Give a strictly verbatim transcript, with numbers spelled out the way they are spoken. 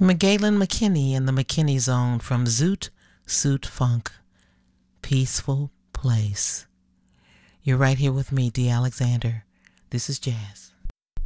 McGalen McKinney and the McKinney Zone from Zoot Suit Funk, Peaceful Place. You're right here with me, D. Alexander. This is Jazz.